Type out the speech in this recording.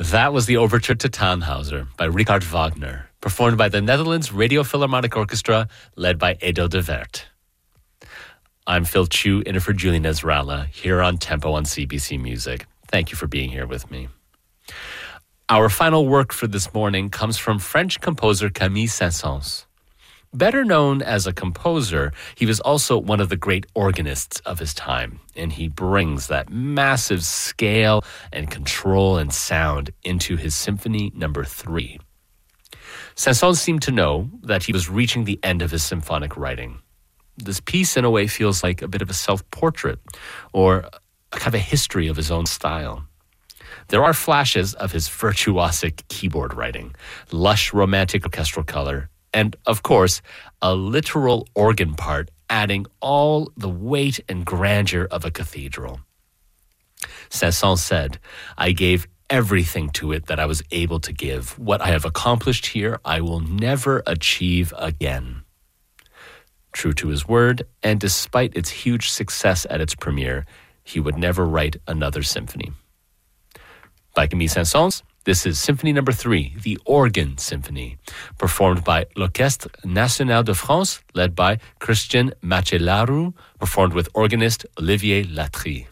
That was the Overture to Tannhauser by Richard Wagner, performed by the Netherlands Radio Philharmonic Orchestra, led by Edo de Wert. I'm Phil Chu, in for Julie Nezrala, here on Tempo on CBC Music. Thank you for being here with me. Our final work for this morning comes from French composer Camille Saint-Saëns. Better known as a composer, he was also one of the great organists of his time, and he brings that massive scale and control and sound into his Symphony No. 3. Saint-Saëns seemed to know that he was reaching the end of his symphonic writing. This piece, in a way, feels like a bit of a self-portrait or a kind of a history of his own style. There are flashes of his virtuosic keyboard writing, lush romantic orchestral color, and, of course, a literal organ part adding all the weight and grandeur of a cathedral. Saint-Saëns said, "I gave everything to it that I was able to give. What I have accomplished here, I will never achieve again." True to his word, and despite its huge success at its premiere, he would never write another symphony. By Camille Saint-Saëns, this is Symphony No. 3, the Organ Symphony, performed by l'Orchestre National de France, led by Christian Macellaro, performed with organist Olivier Latry.